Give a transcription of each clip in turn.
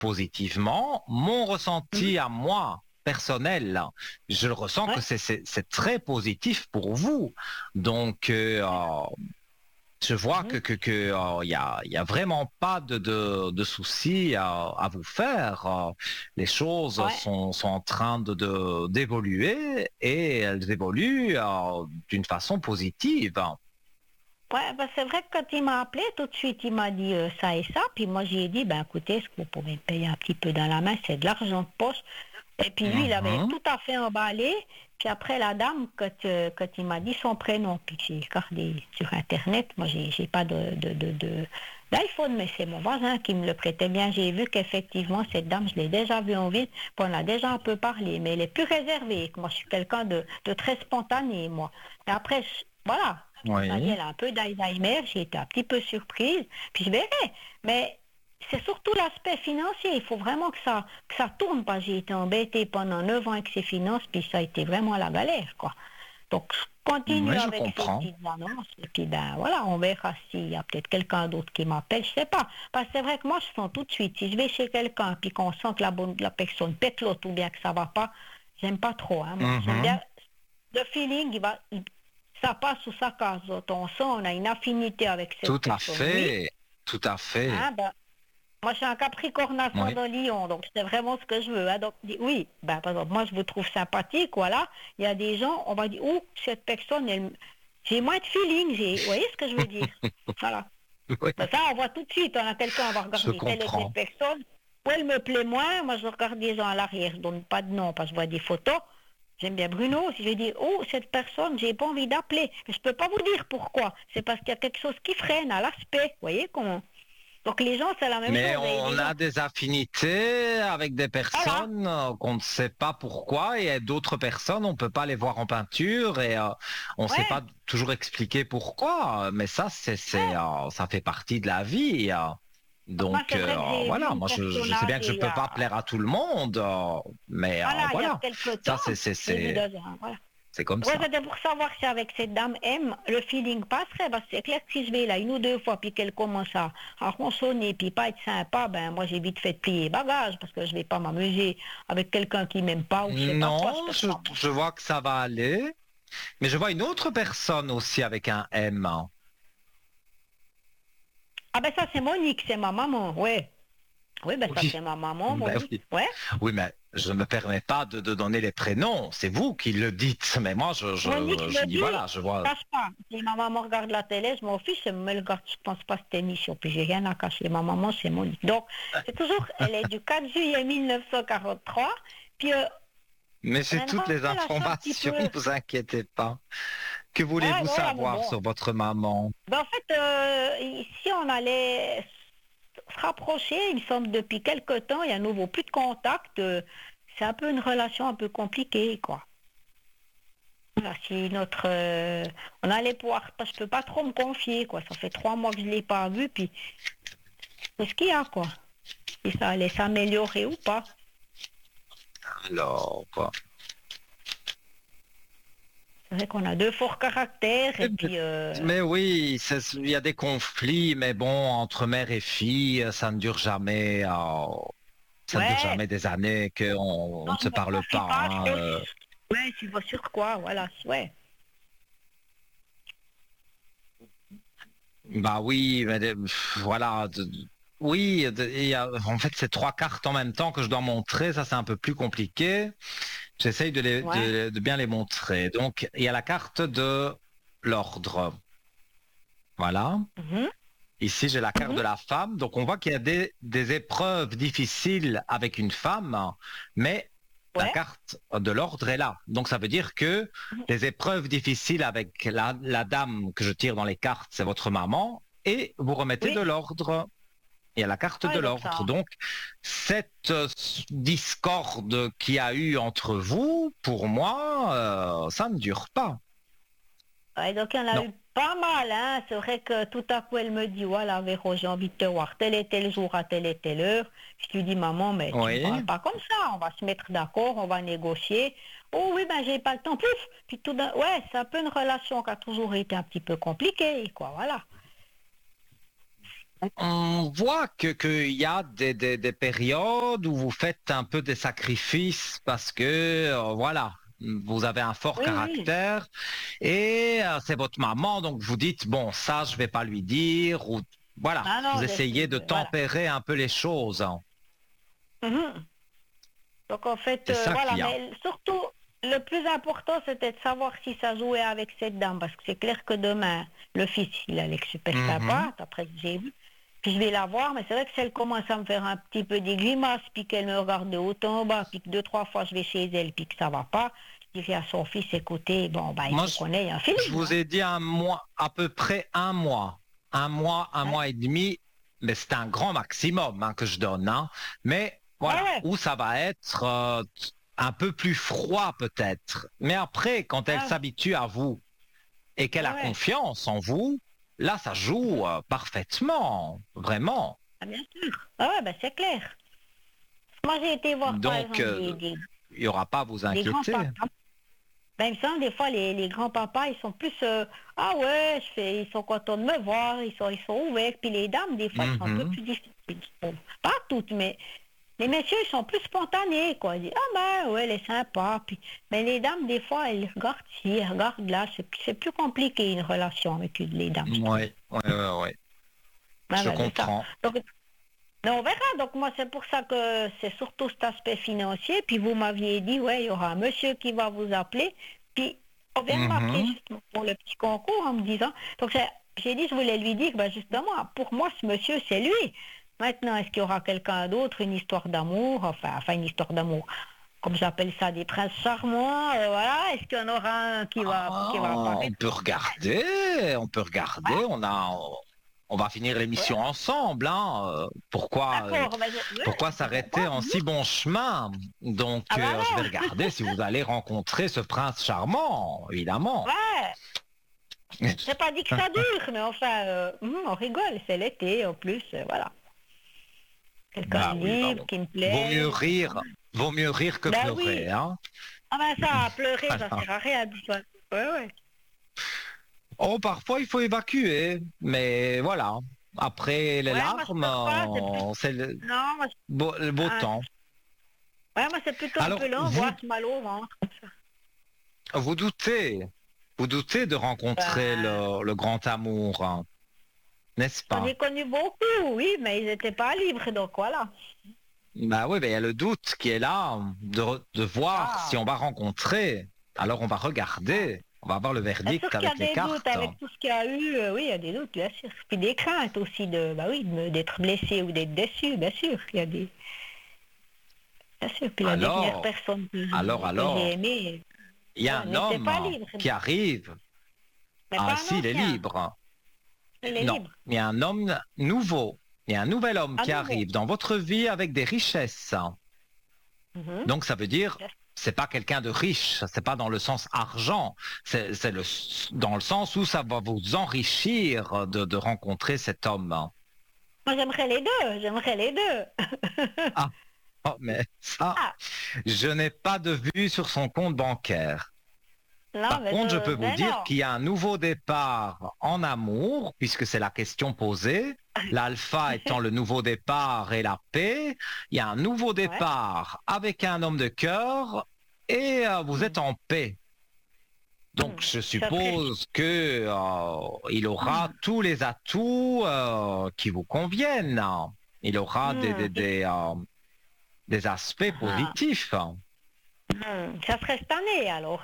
positivement. Mon ressenti à moi, personnel, je le ressens que c'est très positif pour vous. Donc, je vois y a vraiment pas de soucis à vous faire. Les choses sont en train d'évoluer et elles évoluent d'une façon positive. Ouais, ben c'est vrai que quand il m'a appelé, tout de suite, il m'a dit ça et ça. Puis moi, j'ai dit, ben écoutez, est-ce que vous pouvez me payer un petit peu dans la main? C'est de l'argent de poche. Et puis lui, il avait Mhm. tout à fait emballé. Puis après, la dame, quand il m'a dit son prénom, puis que j'ai regardé sur Internet, moi, j'ai pas d'iPhone, mais c'est mon voisin qui me le prêtait bien. J'ai vu qu'effectivement, cette dame, je l'ai déjà vue en ville, puis on a déjà un peu parlé, mais elle est plus réservée. Moi, je suis quelqu'un de très spontané, moi. Et après, voilà. Il m'a dit, Oui. elle a un peu d'Alzheimer, j'ai été un petit peu surprise, puis je verrai. Mais c'est surtout l'aspect financier. Il faut vraiment que ça tourne, parce que j'ai été embêtée pendant 9 ans avec ces finances, puis ça a été vraiment la galère, quoi. Donc, je continue Oui, je avec ces comprends. petites annonces, et puis ben voilà, on verra s'il y a peut-être quelqu'un d'autre qui m'appelle, je sais pas. Parce que c'est vrai que moi, je sens tout de suite, si je vais chez quelqu'un, puis qu'on sent que la personne pète l'autre, ou bien que ça va pas, j'aime pas trop, hein, moi. J'aime bien Mhm. le feeling, ça passe ou ça casse. On sent, on a une affinité avec cette Tout à personne, oui. fait. Tout à fait. Hein, ben, moi, je suis un Capricorne Oui. ascendant Lion, donc c'est vraiment ce que je veux. Hein. Donc, oui, ben, par exemple, moi, je vous trouve sympathique, voilà. Il y a des gens, on va dire, oh, cette personne, j'ai moins de feeling, vous voyez ce que je veux dire? Voilà. Oui, Ben, ça, on voit tout de suite, on a quelqu'un, on va je regarder telle et telle comprends. personne. Ou elle me plaît moins, moi, je regarde des gens à l'arrière, je donne pas de nom, parce que je vois des photos. J'aime bien Bruno, si je dis, oh, cette personne, j'ai pas envie d'appeler. Mais je peux pas vous dire pourquoi. C'est parce qu'il y a quelque chose qui freine à l'aspect. Vous voyez comment? Donc les gens, c'est la même Mais chose. Il y a on des gens. a des affinités avec des Voilà. personnes qu'on ne sait pas pourquoi et d'autres personnes, on ne peut pas les voir en peinture et on ne sait Ouais. pas toujours expliquer pourquoi. Mais ça, ça fait partie de la vie. Moi, Donc c'est vrai que j'ai vu voilà, une moi personne je sais bien que je ne âgée, peux pas plaire à tout le monde, mais voilà, il y a voilà, quelque temps. ça J'ai vu voilà. c'est comme Ouais, ça. c'était pour savoir si avec cette dame M, le feeling passerait. Parce que c'est clair que si je vais là une ou deux fois, puis qu'elle commence à ronchonner, puis pas être sympa, ben moi j'ai vite fait de plier les bagages, parce que je vais pas m'amuser avec quelqu'un qui m'aime pas, ou je sais pas quoi, je Non, fais pas moi. je vois que ça va aller, mais je vois une autre personne aussi avec un M. Ah ben ça c'est Monique, c'est ma maman, ouais. Oui, ben ça Oui, c'est ma maman, ben Monique. oui. Ouais. Oui, mais je ne me permets pas de donner les prénoms. C'est vous qui le dites. Mais moi, Monique je me dis dit, voilà, je vois. cache pas. Si ma maman regarde la télé, je m'en fiche, elle me le garde, je pense pas cette émission, puis j'ai rien à cacher. Ma maman, c'est Monique. Donc, c'est toujours, elle est du 4 juillet 1943, puis Mais on j'ai a une toutes les relation un petit informations, peu. ne vous inquiétez pas. Que Ouais, voulez-vous voilà, mais savoir bon. sur votre maman? Ben, en fait, ici, on allait se rapprocher, il me semble, depuis quelque temps, il y a à nouveau plus de contact. C'est un peu une relation un peu compliquée, quoi. Voilà, si notre, on allait pouvoir, parce que je peux pas trop me confier, quoi. Ça fait 3 mois que je l'ai pas vu, puis c'est ce qu'il y a, quoi. Si ça allait s'améliorer ou pas. Alors, quoi. C'est vrai qu'on a deux forts caractères, et puis, Mais oui, il y a des conflits, mais bon, entre mère et fille, ça ne dure jamais. Ça ne dure ouais, jamais des années qu'on on non, ne je se me parle confie pas. pas Hein, trop. Ouais, tu vas sur quoi, voilà, ouais. Bah oui, mais voilà. Oui, en fait, c'est trois cartes en même temps que je dois montrer. Ça, c'est un peu plus compliqué. J'essaye Ouais. de bien les montrer. Donc, il y a la carte de l'ordre. Voilà. Mhm, Ici, j'ai la carte mhm, de la femme. Donc, on voit qu'il y a des épreuves difficiles avec une femme, mais la ouais. carte de l'ordre est là. Donc, ça veut dire que Mhm, les épreuves difficiles avec la dame que je tire dans les cartes, c'est votre maman, et vous remettez de oui. l'ordre. Il y a la carte de Ouais, donc l'ordre. ça. Donc, cette discorde qu'il y a eu entre vous, pour moi, ça ne dure pas. Ouais, donc il y en a Non. eu pas mal, hein. C'est vrai que tout à coup, elle me dit, voilà, Véro, j'ai envie de te voir tel et tel jour à telle et telle heure. Je lui dis, maman, mais tu me Oui. parles pas comme ça. On va se mettre d'accord, on va négocier. Oh oui, ben j'ai pas le temps. Pouf! Puis ouais, c'est un peu une relation qui a toujours été un petit peu compliquée, quoi, voilà. on voit qu'il y a des périodes où vous faites un peu des sacrifices parce que, voilà, vous avez un fort Oui, oui. caractère et c'est votre maman, donc vous dites, bon, ça, je vais pas lui dire, ou voilà, Ah vous non, essayez j'essaie de de... Voilà. tempérer un peu les choses. Mhm. Donc en fait, C'est ça voilà, qu'il y a. mais surtout, le plus important, c'était de savoir si ça jouait avec cette dame, parce que c'est clair que demain, le fils, il a l'air super Mhm. sympa, d'après ce que j'ai vu, puis je vais la voir, mais c'est vrai que si elle commence à me faire un petit peu des grimaces, puis qu'elle me regarde de haut en bas, puis que 2, 3 fois je vais chez elle, puis que ça va pas, je dirais à son fils, écoutez, bon, bah, il Moi, faut qu'on ait un je feeling, vous hein. ai dit un mois, à peu près un mois. Un Ouais, mois et demi, mais c'est un grand maximum que je donne. Hein. Mais ouais, voilà, ouais. où ça va être un peu plus froid peut-être. Mais après, quand elle Ah, s'habitue à vous et qu'elle ouais, a ouais. confiance en vous, là, ça joue Mhm. parfaitement, vraiment. Ah, bien sûr. Ah ouais, bah, c'est clair. Moi, j'ai été voir, par Donc, exemple, il n'y aura pas à vous des inquiéter. grands-papas. Ben, il me semble, des fois, les grands-papas, ils sont plus, ah ouais, ils sont contents de me voir, ils sont ouverts. Puis les dames, des fois, elles sont un peu Mhm. plus difficiles, je trouve. Pas toutes, mais les messieurs, ils sont plus spontanés, quoi. Ils disent, ah ben, ouais, elle est sympa. Puis, mais les dames, des fois, elles regardent ci, elles regardent là. C'est plus compliqué, une relation avec les dames, je trouve. Ouais, ouais. Ouais, Je ben, c'est ça. comprends. Donc, mais on verra. Donc, moi, c'est pour ça que c'est surtout cet aspect financier. Puis, vous m'aviez dit, ouais, il y aura un monsieur qui va vous appeler. Puis, on vient de m'appeler Mhm. justement pour le petit concours en me disant. Donc, j'ai dit, je voulais lui dire, ben, justement, pour moi, ce monsieur, c'est lui. Maintenant, est-ce qu'il y aura quelqu'un d'autre, une histoire d'amour, enfin, une histoire d'amour, comme j'appelle ça, des princes charmants, voilà. Est-ce qu'il y en aura un qui va Ah, apparaître? on peut regarder, on va finir Ouais, l'émission ensemble, hein. d'accord, ben, Pourquoi je vais s'arrêter voir. en si bon chemin? Donc, Ah ben je vais non, regarder si vous allez rencontrer ce prince charmant, évidemment. ouais. J'ai pas dit que ça dure, mais enfin, on rigole, c'est l'été en plus, voilà. Quelqu'un Bah de oui, bah libre bon. qui me Vaut mieux plaît, quand rire, même. vaut mieux rire que Ben pleurer, oui, hein. ah ben ça, pleurer, ça Voilà. sert à rien, de toute façon. Ouais, ouais. Oh, parfois il faut évacuer, mais voilà. Après les Ouais, moi je larmes, pleure pas, c'est plus... c'est Non, le beau ah, temps. ouais, moi c'est plutôt un peu Alors, l'angoisse, mal au ventre. vous doutez, vous doutez de rencontrer Ben, le grand amour, hein, n'est-ce j'en pas? ai connu beaucoup, oui, mais ils n'étaient pas libres, donc voilà. Bah oui, il y a le doute qui est là, de voir si Ah, on va rencontrer. Alors on va ah. regarder, on va avoir le C'est sûr verdict qu'il y a avec les des doutes cartes. avec tout ce qu'il y a eu, oui, il y a des doutes, bien sûr. Puis des craintes aussi de, bah oui, d'être blessé ou d'être déçu, bien sûr. Il y a des, bien sûr. Puis la dernière Alors, personne que j'ai alors, aimée, il y a voilà, un n'était pas homme libre, qui arrive. mais Ah pas un si, il est ancien, libre. il est Non, libre, il y a un homme nouveau. Il y a un nouvel homme à qui nouveau. arrive dans votre vie avec des richesses. Mhm. Donc ça veut dire c'est pas quelqu'un de riche, c'est pas dans le sens argent, c'est dans le sens où ça va vous enrichir de rencontrer cet homme. Moi, j'aimerais les deux, j'aimerais les deux. Ah, oh, mais ça, Ah, je n'ai pas de vue sur son compte bancaire. non, Par contre, je peux vous mais dire non. qu'il y a un nouveau départ en amour, puisque c'est la question posée. L'alpha étant le nouveau départ et la paix. Il y a un nouveau Ouais. départ avec un homme de cœur et vous êtes Mhm. en paix. Donc, Mhm. je Ça serait... suppose que il aura Mhm. tous les atouts qui vous conviennent. Il aura Mhm. des aspects Ah. positifs. Ça serait cette année, alors.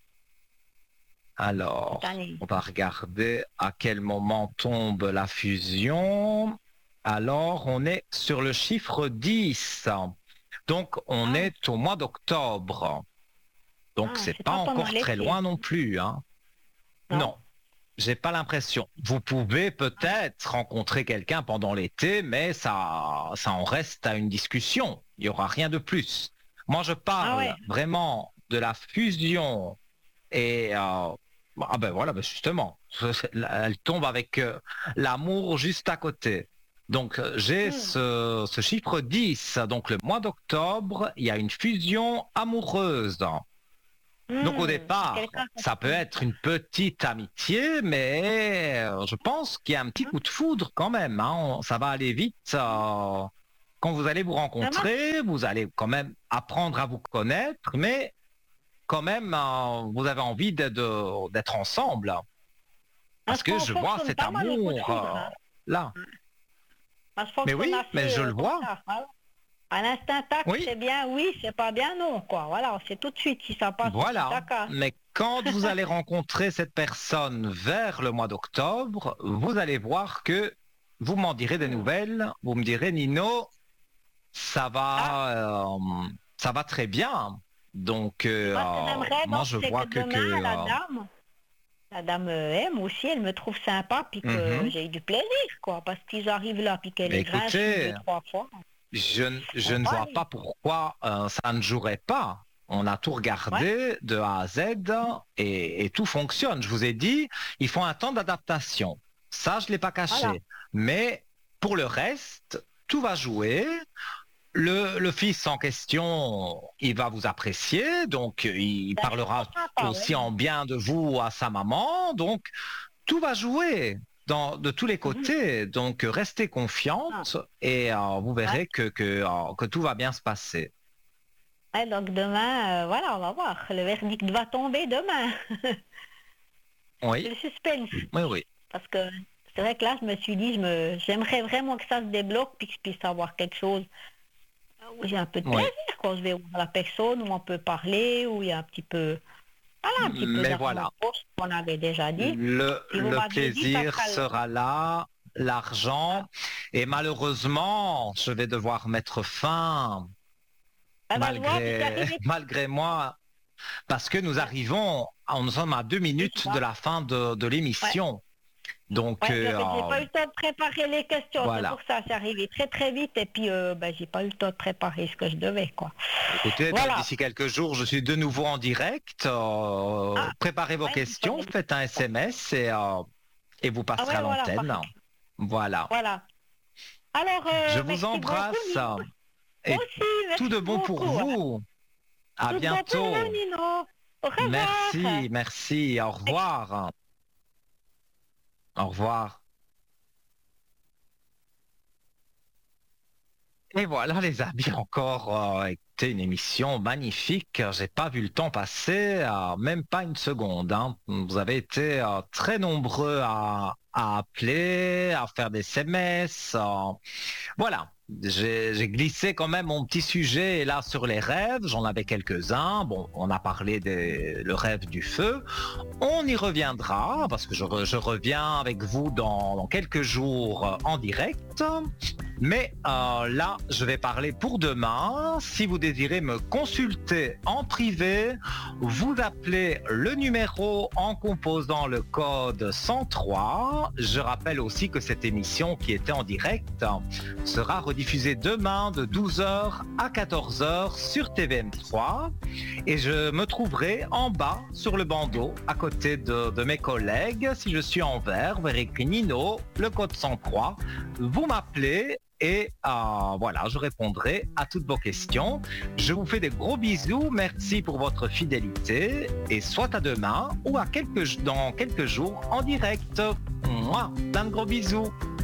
Cette Alors, année. on va regarder à quel moment tombe la fusion. Alors, on est sur le chiffre 10. Donc, on Ah, est au mois d'octobre. Donc, ah, c'est c'est pas pas pendant encore très l'été, loin non plus, hein. non? Non, j'ai pas l'impression. Vous pouvez peut-être rencontrer quelqu'un pendant l'été, mais ça en reste à une discussion. Il n'y aura rien de plus. Moi, je Ah parle ouais. vraiment de la fusion et ah ben voilà, ben justement, elle tombe avec l'amour juste à côté. Donc j'ai Hmm. ce chiffre 10. Donc le mois d'octobre, il y a une fusion amoureuse. Donc au C'est départ, quelqu'un ça peut être une petite amitié, mais je pense qu'il y a un petit coup de foudre quand même, hein. Ça va aller vite. Quand vous allez vous dommage. rencontrer, vous allez quand même apprendre à vous connaître, mais quand même, vous avez envie d'être ensemble. Parce Parce que qu'on je vois fonctionne cet pas mal au coup de amour foudre, hein. là. Ça se Mais fonctionne oui, mais assez je le comme vois. ça. Voilà. À l'instinct tac, Oui, c'est bien, oui, c'est pas bien, non, quoi. Voilà, c'est tout de suite si ça passe ou si voilà. ça casse. Mais quand vous allez rencontrer cette personne vers le mois d'octobre, vous allez voir que vous m'en direz des Hmm. nouvelles. Vous me direz, Nino, Ah, ça va très bien. Donc, moi, ce que j'aimerais, moi, donc, je c'est que vois demain, la dame M aussi, elle me trouve sympa, puis que mhm. j'ai eu du plaisir, quoi. Parce qu'ils arrivent là, puis qu'elle Mais est grinchue deux, écoutez, trois fois. je On ne va vois aller. pas pourquoi ça ne jouerait pas. On a tout Ouais, regardé de A à Z et tout fonctionne. Je vous ai dit, il faut un temps d'adaptation. Ça, je ne l'ai pas voilà. caché. Mais pour le reste, tout va jouer. Le fils en question, il va vous apprécier, donc il C'est un garçon parlera sympa, ouais. aussi en bien de vous à sa maman. Donc tout va jouer de tous les Mhm. côtés. Donc restez Ah, confiante et vous ouais. verrez que tout va bien se passer. Ouais, donc demain, voilà, on va voir. Le verdict va tomber demain. C'est Oui, le suspense. oui, oui. Parce que c'est vrai que là, je me suis dit, j'aimerais vraiment que ça se débloque, puis que je puisse avoir quelque chose où j'ai un peu de plaisir, Oui. quand je vais voir la personne, où on peut parler, où il y a un petit peu, voilà, un petit peu Mais d'argent voilà, de poche, qu'on avait déjà dit. Puis vous le m'aviez dit, ça plaisir sera le... sera là, Ah, l'argent, et malheureusement, je vais devoir mettre fin, ben, je vois, puis j'arrive, malgré moi, parce que nous ouais, arrivons, nous sommes à deux oui, je minutes de vois. la fin de Ouais. l'émission. Donc, Ouais, puis en fait, j'ai pas eu le temps de préparer les questions, c'est voilà. pour ça, c'est arrivé très très vite, et puis ben, j'ai pas eu le temps de préparer ce que je devais, quoi. Écoutez, ben, Voilà. d'ici quelques jours, je suis de nouveau en direct. Ah, Préparez vos ouais, questions, faites un SMS et vous ah passerez à ouais, voilà, l'antenne. Voilà. voilà. Alors, Je vous merci beaucoup, embrasse Nino. Moi et aussi, tout de merci bon pour beaucoup. vous. À Tout bon pour bientôt. vous, Nino. Au revoir. Merci, merci. Au revoir. Au revoir. Et voilà les amis, encore écoutez, une émission magnifique. J'ai pas vu le temps passer, même pas une seconde, hein. Vous avez été très nombreux à appeler, à faire des SMS. Voilà, j'ai glissé quand même mon petit sujet là sur les rêves. J'en avais quelques-uns. Bon, on a parlé le rêve du feu. On y reviendra parce que je reviens avec vous dans quelques jours en direct. Mais là, je vais parler pour demain. Si vous désirez me consulter en privé, vous appelez le numéro en composant le code 103. Je rappelle aussi que cette émission qui était en direct sera rediffusée demain de 12h à 14h sur TVM3. Et je me trouverai en bas sur le bandeau à côté de mes collègues. Si je suis en vert, vous verrez écrit Nino, le code 103. Vous m'appelez et voilà, je répondrai à toutes vos questions. Je vous fais des gros bisous, merci pour votre fidélité et soit à demain ou dans quelques jours en direct. Mouah, plein de gros bisous.